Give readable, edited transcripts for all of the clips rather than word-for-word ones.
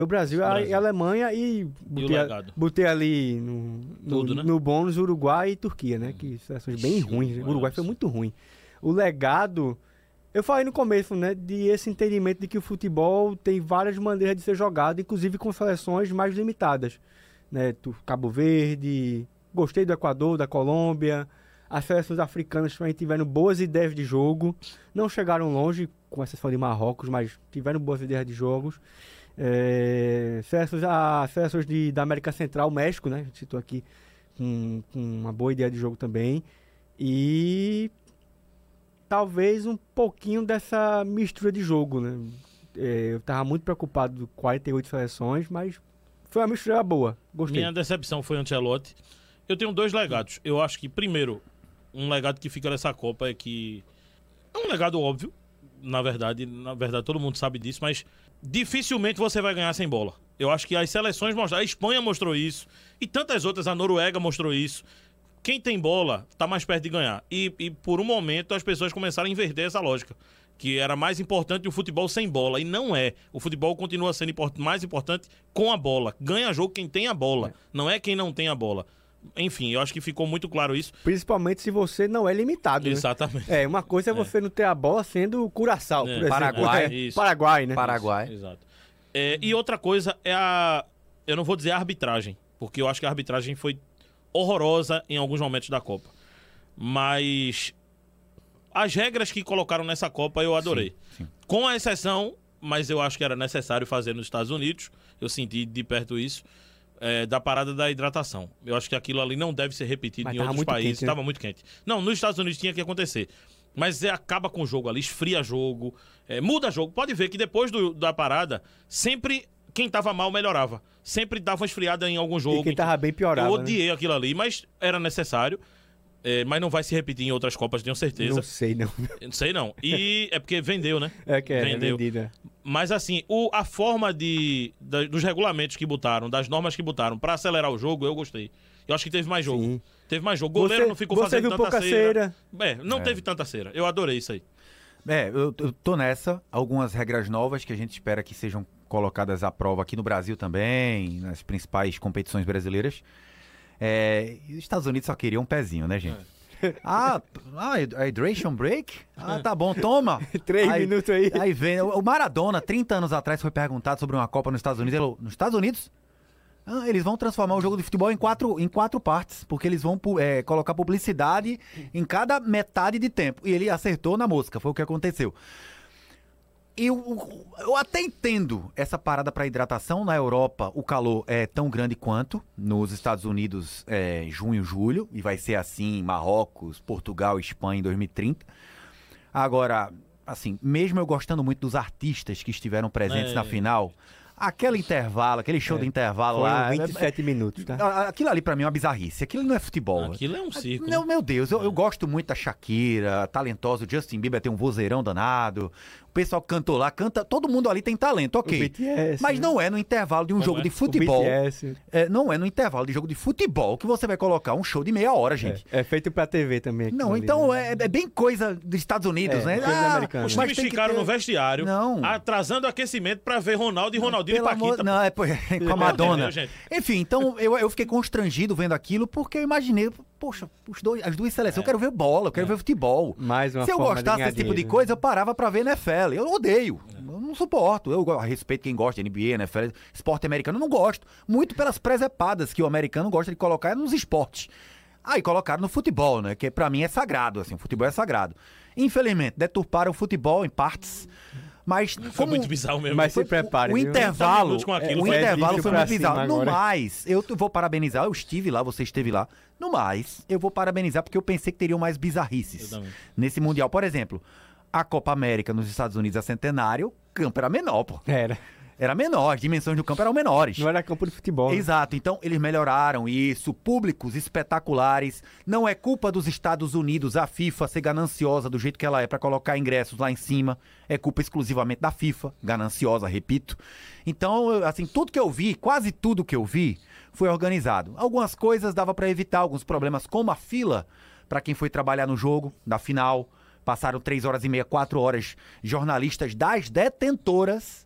O Brasil e a Alemanha E o legado. botei ali Tudo, né? no bônus Uruguai e Turquia, né? Que seleções bem ruins. O Uruguai foi muito ruim. O legado, eu falei no começo, né? De esse entendimento de que o futebol tem várias maneiras de ser jogado, inclusive com seleções mais limitadas. Né? Cabo Verde, gostei do Equador, da Colômbia. As seleções africanas também tiveram boas ideias de jogo. Não chegaram longe, com exceção de Marrocos, mas tiveram boas ideias de jogos. Seleções da América Central, México, né? A gente citou aqui com uma boa ideia de jogo também. E talvez um pouquinho dessa mistura de jogo, né? Eu tava muito preocupado com 48 seleções, mas foi uma mistura boa. Gostei. Minha decepção foi o Ancelotti. Eu tenho 2 legados. Eu acho que, primeiro, um legado que fica nessa Copa é que... É um legado óbvio, na verdade todo mundo sabe disso, mas dificilmente você vai ganhar sem bola. Eu acho que as seleções mostraram, a Espanha mostrou isso, e tantas outras, a Noruega mostrou isso. Quem tem bola tá mais perto de ganhar. E por um momento as pessoas começaram a inverter essa lógica, que era mais importante o futebol sem bola, e não é. O futebol continua sendo mais importante com a bola. Ganha jogo quem tem a bola, não é quem não tem a bola. Enfim, eu acho que ficou muito claro isso. Principalmente se você não é limitado, né? Exatamente. Uma coisa é você não ter a bola sendo Curaçao, por exemplo. Paraguai. Paraguai, né? Paraguai. Exato. E outra coisa é eu não vou dizer a arbitragem, porque eu acho que a arbitragem foi horrorosa em alguns momentos da Copa. Mas as regras que colocaram nessa Copa eu adorei. Sim. Com a exceção, mas eu acho que era necessário fazer nos Estados Unidos, eu senti de perto isso, da parada da hidratação. Eu acho que aquilo ali não deve ser repetido Mas em tava outros muito países. quente, né? Tava muito quente. Não, nos Estados Unidos tinha que acontecer. Mas acaba com o jogo ali, esfria jogo, muda jogo. Pode ver que depois da parada, sempre quem tava mal melhorava. Sempre dava uma esfriada em algum jogo. E quem tava bem piorava. Eu odiei aquilo ali, mas era necessário. Mas não vai se repetir em outras Copas, tenho certeza. Não sei, não. Não sei não. E é porque vendeu, né? Vendeu. Vendida. Mas assim, a forma dos regulamentos que botaram, das normas que botaram pra acelerar o jogo, eu gostei. Eu acho que teve mais jogo. Sim. Teve mais jogo. O goleiro não ficou fazendo tanta pouca cera. Não teve tanta cera. Eu adorei isso aí. Eu tô nessa. Algumas regras novas que a gente espera que sejam colocadas à prova aqui no Brasil também, nas principais competições brasileiras. E os Estados Unidos só queriam um pezinho, né, gente? Hydration break? Tá bom, toma. 3 minutos aí. Aí vem, o Maradona, 30 anos atrás, foi perguntado sobre uma Copa nos Estados Unidos. Ele falou, nos Estados Unidos? Eles vão transformar o jogo de futebol em quatro partes, porque eles vão colocar publicidade em cada metade de tempo. E ele acertou na mosca, foi o que aconteceu. Eu até entendo essa parada para hidratação. Na Europa o calor é tão grande quanto. Nos Estados Unidos junho, julho. E vai ser assim em Marrocos, Portugal, Espanha em 2030. Agora, assim, mesmo eu gostando muito dos artistas que estiveram presentes na final, aquele intervalo, aquele show de intervalo lá... 27 minutos, tá? Aquilo ali pra mim é uma bizarrice. Aquilo não é futebol. Aquilo é um circo. Não, meu Deus, eu gosto muito da Shakira, talentosa. O Justin Bieber tem um vozeirão danado. O pessoal que cantou lá, todo mundo ali tem talento, ok. O BTS, mas não é no intervalo de um jogo de futebol. O BTS. Não é no intervalo de jogo de futebol que você vai colocar um show de meia hora, gente. É feito pra TV também. Não, ali, então né? é bem coisa dos Estados Unidos, né? coisa americana. Os mas times tem que ficaram ter- no vestiário, Não. atrasando o aquecimento pra ver Ronaldo e Ronaldinho e Pelo amor- Paquita. Não, com a Madonna. Deus, gente. Enfim, então eu fiquei constrangido vendo aquilo, porque eu imaginei, poxa, as duas seleções, eu quero ver bola, eu quero ver futebol. Mais uma Se eu forma de gostasse ganhar desse tipo de dinheiro, coisa, eu parava pra ver NFL. Eu odeio. Eu não suporto. Eu respeito quem gosta de NBA, NFL, esporte americano. Eu não gosto. Muito pelas presepadas que o americano gosta de colocar nos esportes. Aí colocaram no futebol, né? Que pra mim é sagrado, assim. O futebol é sagrado. Infelizmente, deturparam o futebol em partes. Mas Foi muito bizarro mesmo. Mas se prepare, o viu? 30 intervalo, minutos com aquilo, o foi intervalo difícil foi pra muito bizarro. cima No agora. mais, eu vou parabenizar, eu estive lá, você esteve lá. No mais, eu vou parabenizar porque eu pensei que teriam mais bizarrices Eu também. nesse Mundial. Por exemplo, a Copa América nos Estados Unidos a centenário, o campo era menor, pô. Era menor, as dimensões do campo eram menores. Não era campo de futebol. né? Exato, então eles melhoraram isso, públicos espetaculares. Não é culpa dos Estados Unidos a FIFA ser gananciosa do jeito que ela é pra colocar ingressos lá em cima. É culpa exclusivamente da FIFA, gananciosa, repito. Então, assim, tudo que eu vi, quase tudo que eu vi, foi organizado. Algumas coisas dava pra evitar, alguns problemas, como a fila pra quem foi trabalhar no jogo, na final. Passaram 3 horas e meia, 4 horas, jornalistas das detentoras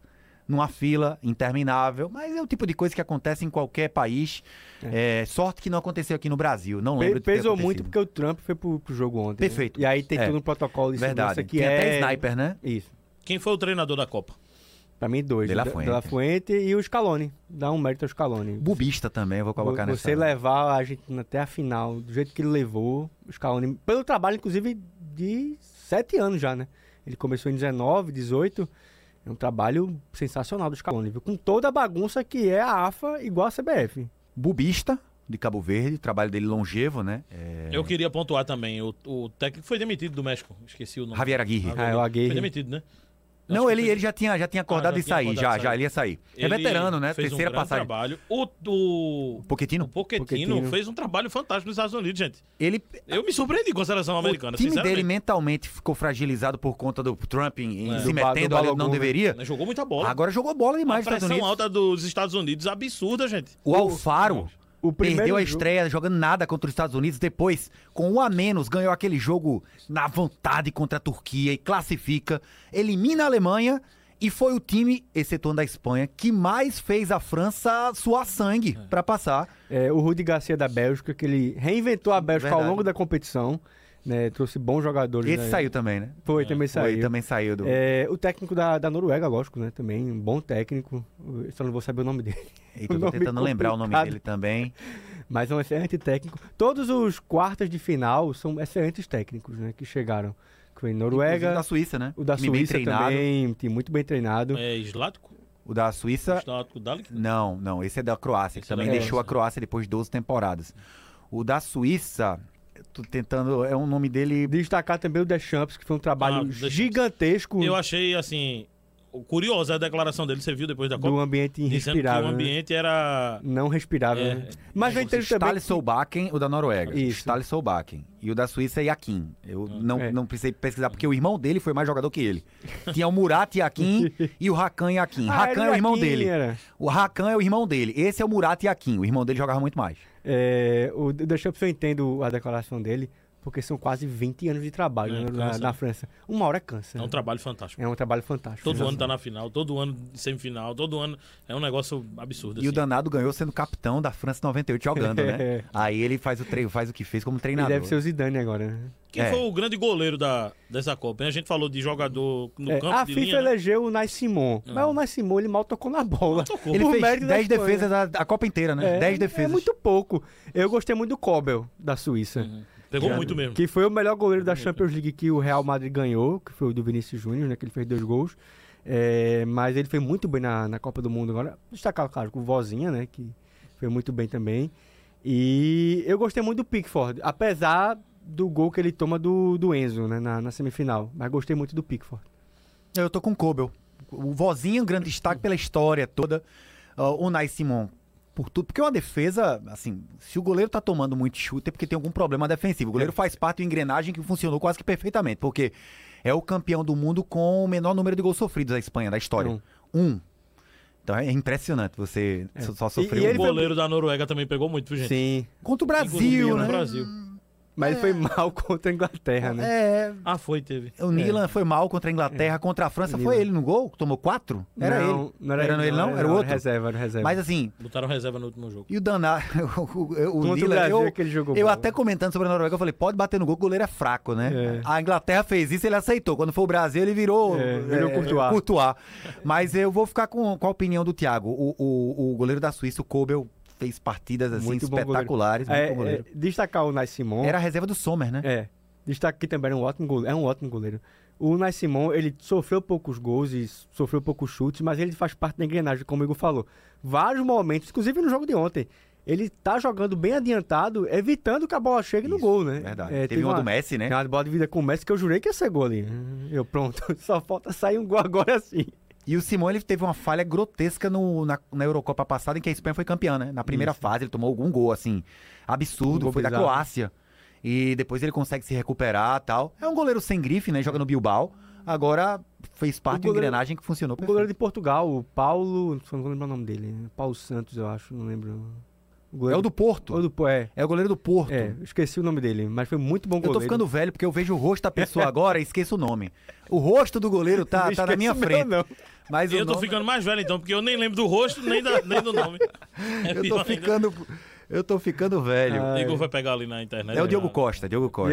numa fila interminável, mas é o tipo de coisa que acontece em qualquer país. Sorte que não aconteceu aqui no Brasil, não lembro de ter Pesou acontecido. muito porque o Trump foi pro jogo ontem. Perfeito. Né? E aí tem todo um protocolo de Verdade. segurança que Tem até sniper, né? Isso. Quem foi o treinador da Copa? Pra mim, 2. De La De La Fuente e o Scaloni. Dá um mérito ao Scaloni. Bubista também, eu vou colocar nessa. Você levar a Argentina até a final, do jeito que ele levou, o Scaloni, pelo trabalho, inclusive, de 7 anos já, né? Ele começou em 19, 18. É um trabalho sensacional do Scaloni, viu? Com toda a bagunça que é a AFA igual a CBF. Bubista, de Cabo Verde, trabalho dele longevo, né? Eu queria pontuar também. O técnico foi demitido do México. Esqueci o nome. Javier Aguirre. O Aguirre. Foi demitido, né? Não, ele já tinha acordado já de tinha sair, acordado de já, sair. ele ia sair. É Ele veterano, né? Fez Terceira um grande passagem. trabalho. Pochettino? O Pochettino fez um trabalho fantástico nos Estados Unidos, gente. Eu me surpreendi com a seleção americana, O time dele sinceramente. mentalmente ficou fragilizado por conta do Trump em se Do metendo onde não Balogun, deveria. Jogou muita bola. Agora jogou bola A demais nos Estados pressão Unidos. alta dos Estados Unidos absurda, gente. O Alfaro O primeiro perdeu a jogo- estreia jogando nada contra os Estados Unidos. Depois, com 1 a menos, ganhou aquele jogo na vontade contra a Turquia e classifica. Elimina a Alemanha e foi o time, excetuando a Espanha, que mais fez a França suar sangue pra passar. O Rudi Garcia da Bélgica, que ele reinventou a Bélgica Verdade. ao longo da competição, né? Trouxe bons jogadores. Esse né? saiu também, né? Também saiu. Foi, também saiu do... O técnico da Noruega, lógico, né? Também um bom técnico. Eu só não vou saber o nome dele. Eita, eu tô nome tentando lembrar o nome complicado. dele também. Mas é um excelente técnico. Todos os quartas de final são excelentes técnicos, né? Que chegaram. Que foi Inclusive Noruega, da Suíça, né? o da Time bem Suíça treinado. também, um time muito bem treinado. Zlatko? O da Suíça... Zlatko Dalic? Não, esse é da Croácia, que Esse é da também deixou Croácia. a Croácia depois de 12 temporadas. O da Suíça, eu tô tentando, é um nome dele... Destacar também o Deschamps, que foi um trabalho Deschamps. gigantesco Eu achei, assim, curiosa a declaração dele. Você viu depois da Copa? do ambiente Dizendo que irrespirável. o né? ambiente era... Não respirável, É. né? Mas eu entendo também... Stale Solbakken, o da Noruega. Isso. Stale Solbakken. E o da Suíça é Yakin. Eu É. não precisei pesquisar, porque o irmão dele foi mais jogador que ele. Tinha o Murat Yakin e o Hakan Yakin. Hakan é o irmão dele. O Hakan é o irmão dele. Esse é o Murat Yakin. O irmão dele jogava muito mais. O Deschamps, eu entendo a declaração dele, porque são quase 20 anos de trabalho né, cansa. na França. Uma hora cansa. É um né? trabalho fantástico. É um trabalho fantástico. Todo né? ano tá na final, todo ano semifinal, todo ano é um negócio absurdo. E o assim. danado ganhou sendo capitão da França 98 jogando, né? Aí ele faz o que fez como Ele treinador. deve ser o Zidane agora. Né? Quem foi o grande goleiro dessa Copa? A gente falou de jogador no campo A de FIFA linha, né? elegeu o Nais Simon. Mas o Nais Simon, ele mal tocou na bola. tocou. Ele Por fez mérito da 10 Espanha. defesas a Copa inteira, né? 10 defesas. É muito pouco. Eu gostei muito do Kobel, da Suíça. Pegou muito mesmo. Que foi o melhor goleiro da Champions League que o Real Madrid ganhou, que foi o do Vinícius Júnior, né? Que ele fez 2 gols. Mas ele foi muito bem na Copa do Mundo agora. Destacar, claro, com o Vozinha, né? Que foi muito bem também. E eu gostei muito do Pickford, apesar do gol que ele toma do Enzo, né? Na semifinal. Mas gostei muito do Pickford. Eu tô com o Kobel. O Vozinho, um grande destaque pela história toda. O Nai Simon, por tudo. Porque uma defesa, assim, se o goleiro tá tomando muito chute é porque tem algum problema defensivo. O goleiro faz parte de uma engrenagem que funcionou quase que perfeitamente. Porque é o campeão do mundo com o menor número de gols sofridos da Espanha, da história. 1. Então é impressionante você só sofrer E O ele foi- goleiro da Noruega também pegou muito, viu, gente? Sim. contra o Inclusive, Brasil, no né? Brasil. Mas ele foi mal contra a Inglaterra, né? Ah, teve. O Nilan foi mal contra a Inglaterra, contra a França. Foi Nilan. ele no gol? Tomou 4? Era ele. Não era ele, não? Era o outro? Era o reserva. Mas assim, Botaram reserva no último jogo. e o danado, o Contra o Nilan, Brasil é que ele jogou eu bola. até comentando sobre a Noruega, eu falei, pode bater no gol, que o goleiro é fraco, né? É. A Inglaterra fez isso, ele aceitou. Quando foi o Brasil, ele virou Courtois. Mas eu vou ficar com a opinião do Thiago. O goleiro da Suíça, o Kobel, fez partidas assim Muito bom espetaculares. Muito bom goleiro. Destacar o Nais Simon. Era a reserva do Sommer, né? Destaque que também era um ótimo goleiro. É um ótimo goleiro. O Nais Simon, ele sofreu poucos gols e sofreu poucos chutes, mas ele faz parte da engrenagem, como o Igor falou. Vários momentos, inclusive no jogo de ontem, ele tá jogando bem adiantado, evitando que a bola chegue no Isso, gol, né? Verdade. Teve uma do Messi, né? Tem uma bola dividida com o Messi que eu jurei que ia ser gol ali. Pronto, só falta sair um gol agora sim. E o Simão, ele teve uma falha grotesca na Eurocopa passada, em que a Espanha foi campeã, né? Na primeira fase, ele tomou algum gol, assim, absurdo, Um gol foi da bizarro. Croácia. E depois ele consegue se recuperar e tal. É um goleiro sem grife, né? Joga no Bilbao. Agora fez parte de uma engrenagem que funcionou O perfeito. goleiro de Portugal, o Paulo, não vou lembrar o nome dele, Paulo Santos, eu acho, não lembro. É o do Porto. É o goleiro do Porto. Esqueci o nome dele, mas foi muito bom goleiro. Eu tô ficando velho porque eu vejo o rosto da pessoa agora e esqueço o nome. O rosto do goleiro tá na minha frente. Não. Mas eu tô ficando mais velho então, porque eu nem lembro do rosto nem do nome. Eu tô ficando velho. Igor vai pegar ali na internet. É o Diogo Costa.